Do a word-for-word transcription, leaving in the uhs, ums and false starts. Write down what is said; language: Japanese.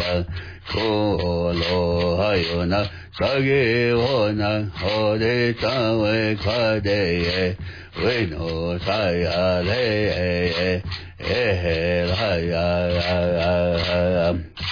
ころはよなさげをなほでたわかでえウェノサヤレええへらや